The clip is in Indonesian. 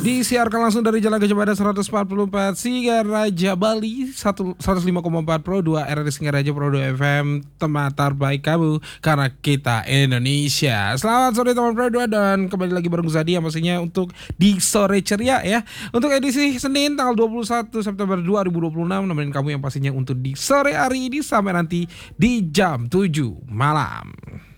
Disiarkan langsung dari Jalan Gajah Mada 144 Singaraja Bali 105,4 Pro 2 RRI Singaraja Pro 2 FM, tempat terbaik kamu karena kita Indonesia. Selamat sore teman Pro 2 dan kembali lagi bareng Zadi yang pastinya untuk di sore ceria ya. Untuk edisi Senin tanggal 21 September 2026 nemenin kamu yang pastinya untuk di sore hari ini sampai nanti di jam 7 malam.